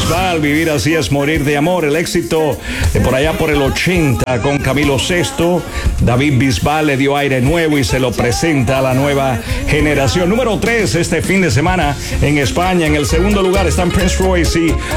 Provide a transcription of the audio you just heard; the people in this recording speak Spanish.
Bisbal, Vivir así es morir de amor. El éxito de por allá por el 80 con Camilo VI. David Bisbal le dio aire nuevo y se lo presenta a la nueva generación. Número 3 este fin de semana en España. En el segundo lugar están Prince Royce y